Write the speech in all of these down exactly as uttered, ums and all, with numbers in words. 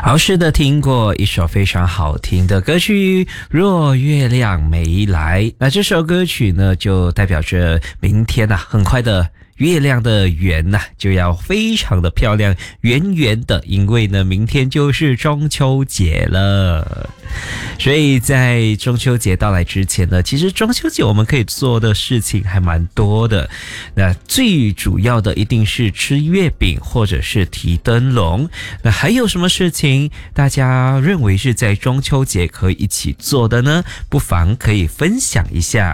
好，是的，听过一首非常好听的歌曲《若月亮没来》。那这首歌曲呢，就代表着明天啊，很快的月亮的圆呐、啊、就要非常的漂亮，圆圆的，因为呢明天就是中秋节了。所以在中秋节到来之前呢，其实中秋节我们可以做的事情还蛮多的。那最主要的一定是吃月饼或者是提灯笼。那还有什么事情大家认为是在中秋节可以一起做的呢？不妨可以分享一下。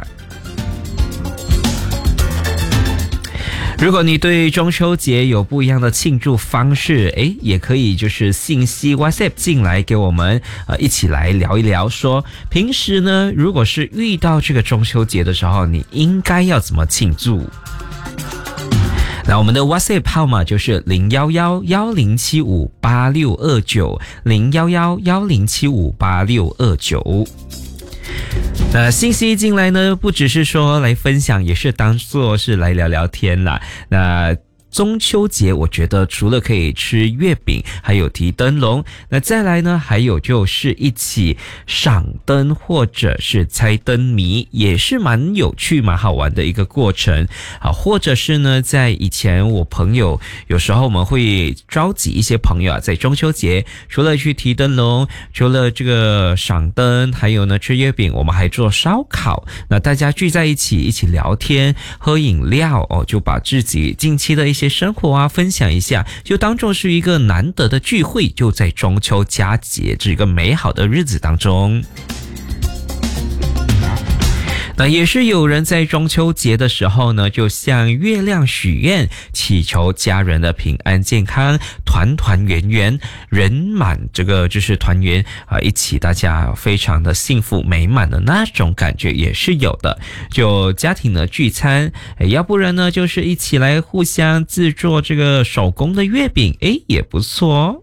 如果你对中秋节有不一样的庆祝方式，诶，也可以就是信息 WhatsApp 进来给我们呃一起来聊一聊，说平时呢，如果是遇到这个中秋节的时候，你应该要怎么庆祝？那我们的 WhatsApp 号码就是零一一一零七五八六二九 零一一一零七五八六二九。那信息进来呢，不只是说来分享，也是当作是来聊聊天啦。那中秋节我觉得除了可以吃月饼，还有提灯笼，那再来呢，还有就是一起赏灯或者是猜灯谜，也是蛮有趣蛮好玩的一个过程啊。或者是呢，在以前我朋友有时候我们会召集一些朋友啊，在中秋节除了去提灯笼，除了这个赏灯，还有呢吃月饼，我们还做烧烤。那大家聚在一起一起聊天喝饮料哦，就把自己近期的一些生活啊分享一下，就当作是一个难得的聚会，就在中秋佳节这个美好的日子当中。那也是有人在中秋节的时候呢，就向月亮许愿，祈求家人的平安健康，团团圆圆，人满这个就是团圆啊、呃，一起大家非常的幸福美满的那种感觉也是有的。就家庭的聚餐，要不然呢就是一起来互相制作这个手工的月饼，诶，也不错哦。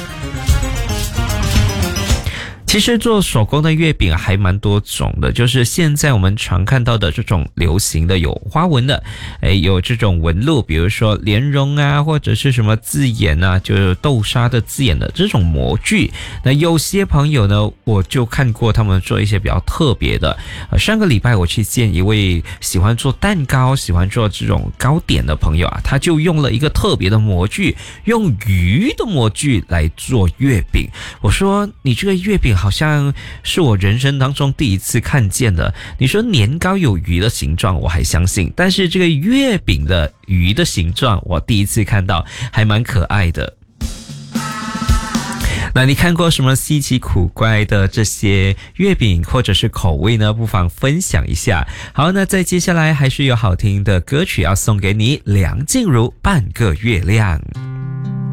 其实做手工的月饼还蛮多种的，就是现在我们常看到的这种流行的有花纹的，诶，有这种纹路，比如说莲蓉啊，或者是什么字眼啊，就是豆沙的字眼的这种模具。那有些朋友呢，我就看过他们做一些比较特别的。呃，上个礼拜我去见一位喜欢做蛋糕、喜欢做这种糕点的朋友啊，他就用了一个特别的模具，用鱼的模具来做月饼。我说你这个月饼好像是我人生当中第一次看见的。你说年糕有鱼的形状我还相信，但是这个月饼的鱼的形状我第一次看到，还蛮可爱的。那你看过什么稀奇古怪的这些月饼或者是口味呢？不妨分享一下。好，那在接下来还是有好听的歌曲要送给你，梁静茹《半个月亮》。